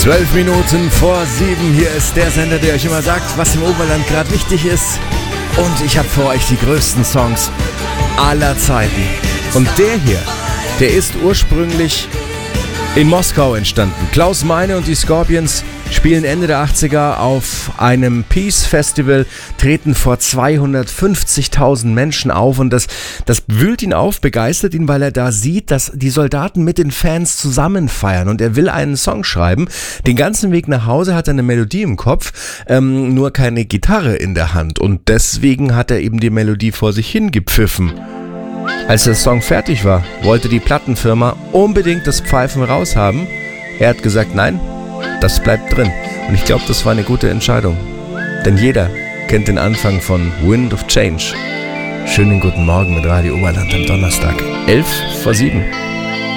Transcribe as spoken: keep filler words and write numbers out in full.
Zwölf Minuten vor sieben. Hier ist der Sender, der euch immer sagt, was im Oberland gerade wichtig ist. Und ich habe für euch die größten Songs aller Zeiten. Und der hier, der ist ursprünglich in Moskau entstanden. Klaus Meine und die Scorpions spielen Ende der achtziger auf einem Peace Festival, treten vor zweihundertfünfzigtausend Menschen auf und das, das wühlt ihn auf, begeistert ihn, weil er da sieht, dass die Soldaten mit den Fans zusammen feiern und er will einen Song schreiben. Den ganzen Weg nach Hause hat er eine Melodie im Kopf, ähm, nur keine Gitarre in der Hand und deswegen hat er eben die Melodie vor sich hingepfiffen. Als der Song fertig war, wollte die Plattenfirma unbedingt das Pfeifen raushaben. Er hat gesagt, nein, das bleibt drin. Und ich glaube, das war eine gute Entscheidung. Denn jeder kennt den Anfang von Wind of Change. Schönen guten Morgen mit Radio Oberland am Donnerstag. elf vor sieben.